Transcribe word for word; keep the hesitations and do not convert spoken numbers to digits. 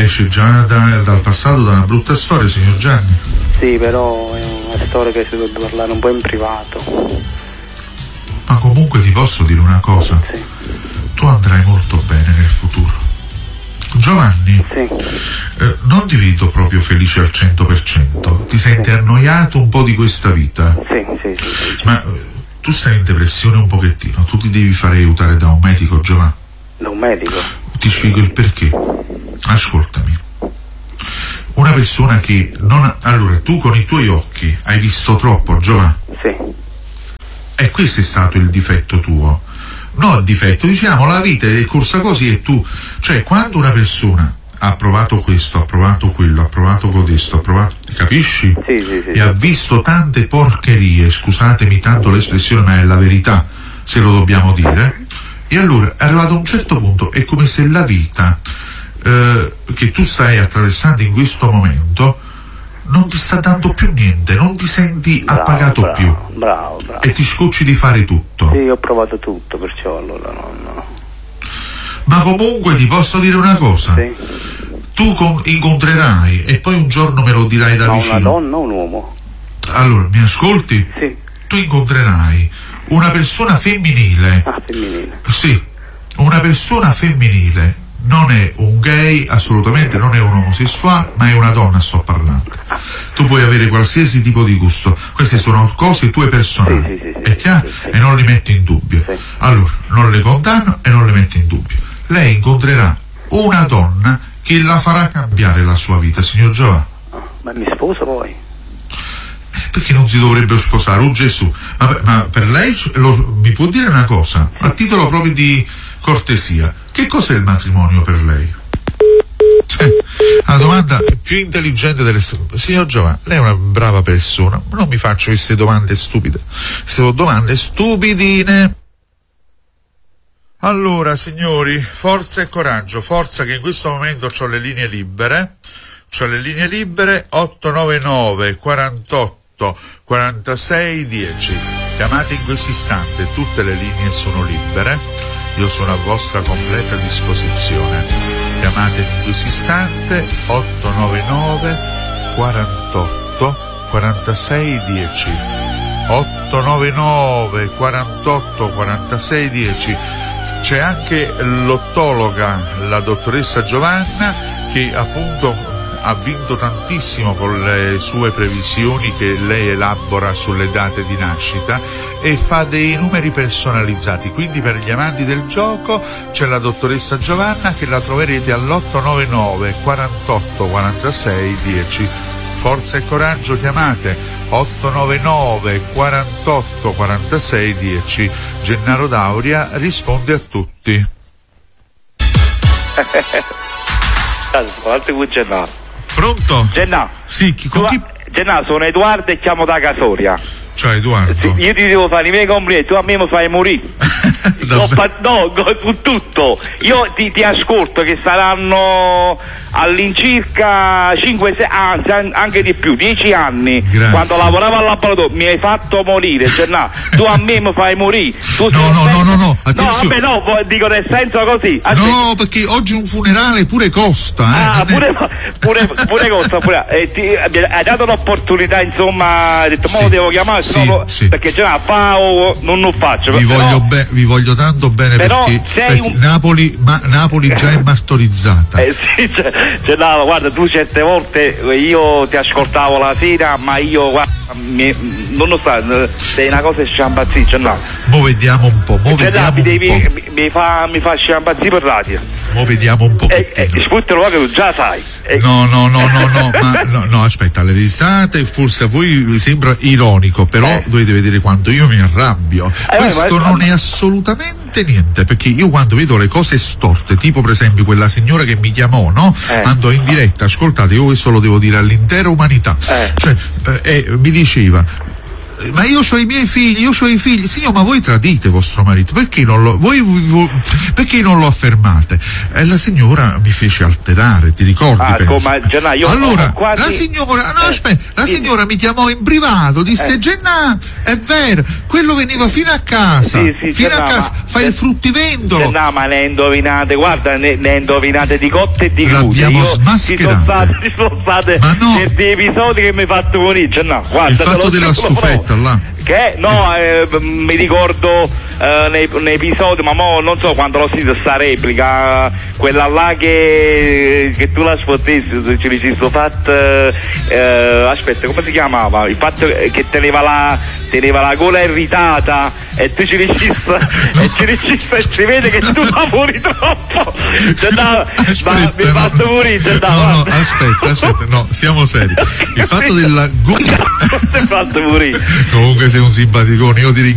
esce già da, dal passato da una brutta storia, signor Gianni. Sì, però è una storia che si dovrebbe parlare un po' in privato. Ma comunque ti posso dire una cosa? Sì. Tu andrai molto bene nel futuro. Giovanni, sì. eh, non ti vedo proprio felice al cento per cento. Ti senti sì. annoiato un po' di questa vita? Sì, sì, sì. sì. Ma eh, tu stai in depressione un pochettino. Tu ti devi fare aiutare da un medico, Giovanni. Da un medico? Ti spiego il perché. Ascoltami. Una persona che non ha... Allora, tu con i tuoi occhi hai visto troppo, Giovanni? Sì. E questo è stato il difetto tuo. No, il difetto, diciamo, la vita è corsa così e tu... Cioè, quando una persona ha provato questo, ha provato quello, ha provato questo, ha provato... Capisci? Sì, sì, sì. E sì. ha visto tante porcherie, scusatemi tanto l'espressione, ma è la verità, se lo dobbiamo dire. E allora, arrivato a un certo punto, è come se la vita eh, che tu stai attraversando in questo momento non ti sta dando più niente, non ti senti bravo, appagato bravo, più. Bravo, bravo. E ti scocci di fare tutto. Sì, ho provato tutto, perciò allora no, no. Ma comunque ti posso dire una cosa. Sì. Tu con- incontrerai e poi un giorno me lo dirai da Ma vicino. una donna o un uomo? Allora, mi ascolti? Sì. Tu incontrerai una persona femminile. Ah, femminile. Sì, una persona femminile. Non è un gay, assolutamente non è un omosessuale, ma è una donna, sto parlando. Tu puoi avere qualsiasi tipo di gusto, queste sono cose tue personali, sì, sì, sì, è chiaro? Sì, sì. E non li metti in dubbio. Sì. Allora, non le condanno e non le metti in dubbio. Lei incontrerà una donna che la farà cambiare la sua vita, signor Giovanni. Ah, ma mi sposo poi? Perché non si dovrebbe sposare? Oh Gesù, ma, ma per lei lo, mi può dire una cosa, a titolo proprio di cortesia, che cos'è il matrimonio per lei? Cioè, la domanda più intelligente delle... Signor Giovanni, lei è una brava persona, non mi faccio queste domande stupide, queste domande stupidine. Allora, signori, forza e coraggio, forza che in questo momento ho le linee libere, ho le linee libere otto nove nove quarantotto quarantasei dieci. Chiamate in questo istante, tutte le linee sono libere, io sono a vostra completa disposizione. Chiamate in questo istante otto nove nove quarantotto quarantasei dieci. otto nove nove quarantotto quarantasei dieci. C'è anche l'ottologa, la dottoressa Giovanna, che appunto ha vinto tantissimo con le sue previsioni che lei elabora sulle date di nascita e fa dei numeri personalizzati. Quindi per gli amanti del gioco c'è la dottoressa Giovanna, che la troverete all'otto nove nove quarantotto quarantasei dieci. Forza e coraggio, chiamate otto nove nove quarantotto quarantasei dieci. Gennaro D'Auria risponde a tutti. Pronto? Gennaro. Sì, chi, con chi? Gennaro, sono Edoardo e chiamo da Casoria. Ciao Edoardo. Sì, io ti devo fare i miei complimenti, tu a me mi fai morire. No, no, su tutto. Io ti, ti ascolto che saranno all'incirca cinque sei, anzi anche di più, dieci anni. Grazie. Quando lavoravo al laboratorio mi hai fatto morire, cioè, no, tu a me mi fai morire. Tu no, no, no, no, no, attenzione. No, vabbè, no, dico nel senso così. Aspetta. No, perché oggi un funerale pure costa, eh. Ah, pure, è... pure, pure costa, pure. Eh, ti, hai dato l'opportunità, insomma, hai detto, mo lo devo chiamare, sì, no, sì. Perché già fa o non lo faccio. Vi però, voglio, be- vi voglio tanto bene, però perché, perché un... Napoli, ma, Napoli già è martorizzata. Eh sì, cioè, cioè, no, guarda, tu certe volte io ti ascoltavo la sera, ma io guarda, mi, non lo so, sei una cosa sciampazzì, cioè, no. Mo vediamo un po', mo cioè, vediamo no, mi, devi, un po'. mi, mi fa mi fa sciampazzì per radio. Mo vediamo un po'. Eh, eh, sputtalo che tu già sai. Eh. No, no, no, no, no, ma no, no, aspetta, le risate forse a voi vi sembra ironico, però eh. dovete vedere quanto io mi arrabbio. Eh, Questo ma... non è assolutamente niente, perché io quando vedo le cose storte, tipo per esempio quella signora che mi chiamò, no? Eh. Andò in diretta, ascoltate, io questo lo devo dire all'intera umanità. Eh. Cioè, eh, mi diceva, ma io ho i miei figli, io ho i figli. Signor, ma voi tradite vostro marito, perché non lo, voi, voi, perché non lo affermate? E la signora mi fece alterare, ti ricordi? Ah, come, Gennà, io allora, quasi... la signora, no, eh, aspetta, la sì. signora mi chiamò in privato, disse, eh. Gennà, è vero, quello veniva fino a casa, sì, sì, fino Gennà, a casa, ma, fa il fruttivendolo. Gennà, ma ne indovinate, guarda, ne, ne indovinate di cotte e di crude. L'abbiamo Io smascherate. Ci sono state, ci sono state ma no, certi episodi che mi hai fatto morire, Gennà, guarda. Il fatto della stufetta, là. Che? No, eh, mi ricordo eh, nei, nei episodi, ma mo non so quando l'ho sentita sta replica, quella là che, che tu la sfottessi, se ci avessi fatto, eh, aspetta, come si chiamava? Il fatto che teneva la, teneva la gola irritata e tu ci riuscissi e ci riuscissi e si vede che tu lavori troppo. Cioè, no, aspetta, ma mi hai fatto no, morire. Cioè, no, no, no, aspetta, aspetta, no, siamo seri. Il fatto della gola ti hai fatto morire. Comunque sei un simpaticone, io ti ringrazio.